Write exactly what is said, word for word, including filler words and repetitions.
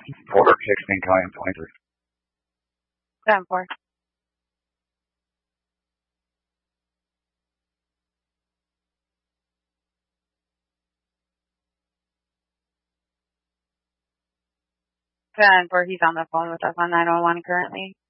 Four sixteen calling twenty-three. Seven four. Seven four. He's on the phone with us on nine one one currently.